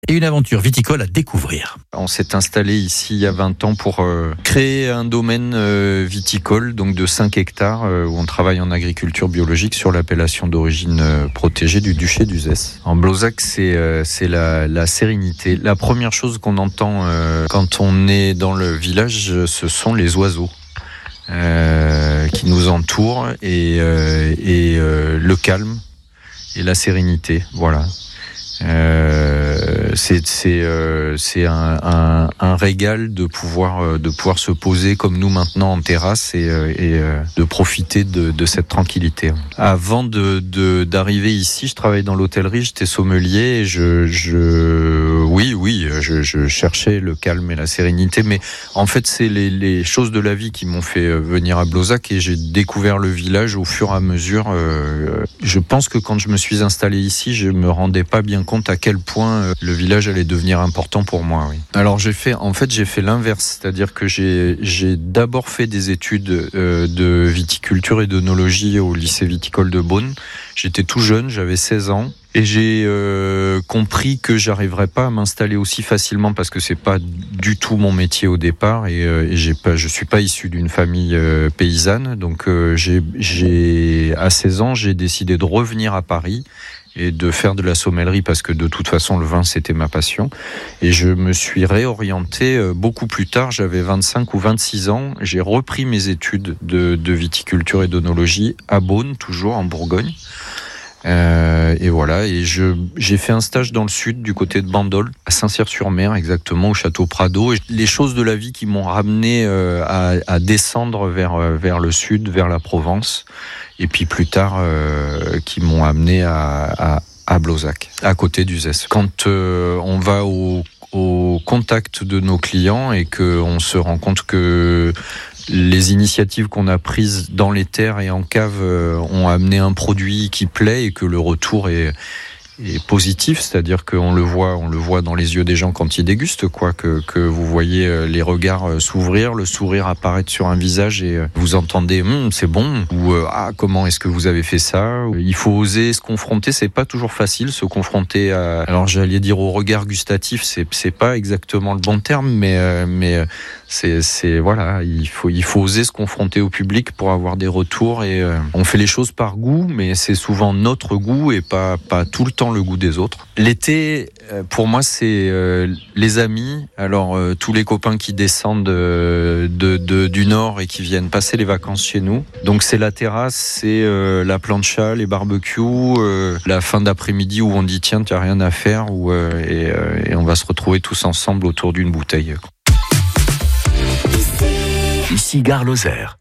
Et une aventure viticole à découvrir. On s'est installé ici il y a 20 ans pour créer un domaine viticole, donc de 5 hectares, où on travaille en agriculture biologique sur l'appellation d'origine protégée du duché d'Uzès. En Blauzac, c'est la sérénité. La première chose qu'on entend quand on est dans le village, ce sont les oiseaux qui nous entourent et le calme et la sérénité. Voilà. C'est un régal de pouvoir se poser comme nous maintenant en terrasse et de profiter de cette tranquillité. Avant d'arriver ici, je travaillais dans l'hôtellerie, j'étais sommelier et je cherchais le calme et la sérénité, mais en fait c'est les choses de la vie qui m'ont fait venir à Blauzac et j'ai découvert le village au fur et à mesure. Je pense que quand je me suis installé ici, je me rendais pas bien compte à quel point le village allait devenir important pour moi. Oui. Alors j'ai fait l'inverse, c'est-à-dire que j'ai d'abord fait des études de viticulture et d'œnologie au lycée viticole de Beaune. J'étais tout jeune, j'avais 16 ans. Et j'ai compris que j'arriverais pas à m'installer aussi facilement parce que c'est pas du tout mon métier au départ et je suis pas issu d'une famille paysanne. Donc à 16 ans, j'ai décidé de revenir à Paris et de faire de la sommellerie parce que de toute façon le vin c'était ma passion. Et je me suis réorienté beaucoup plus tard, j'avais 25 ou 26 ans, j'ai repris mes études de viticulture et d'œnologie à Beaune, toujours en Bourgogne. Et voilà, et j'ai fait un stage dans le sud, du côté de Bandol, à Saint-Cyr-sur-Mer, exactement, au château Prado. Et les choses de la vie qui m'ont ramené à descendre vers le sud, vers la Provence, et puis plus tard, qui m'ont amené à Blauzac, à côté d'Uzès. Quand on va au contact de nos clients et qu'on se rend compte que les initiatives qu'on a prises dans les terres et en cave ont amené un produit qui plaît et que le retour est positif, c'est-à-dire qu'on le voit dans les yeux des gens quand ils dégustent, quoi, que vous voyez les regards s'ouvrir, le sourire apparaître sur un visage et vous entendez c'est bon ou comment est-ce que vous avez fait ça. Il faut oser se confronter, c'est pas toujours facile se confronter à, alors j'allais dire au regard gustatif, c'est pas exactement le bon terme, mais c'est voilà, il faut oser se confronter au public pour avoir des retours et on fait les choses par goût, mais c'est souvent notre goût et pas tout le temps le goût des autres. L'été, pour moi, c'est les amis. Alors tous les copains qui descendent du nord et qui viennent passer les vacances chez nous. Donc c'est la terrasse, c'est la plancha, les barbecues, la fin d'après-midi où on dit tiens, t'as rien à faire, et on va se retrouver tous ensemble autour d'une bouteille. Ici Gare Lozère.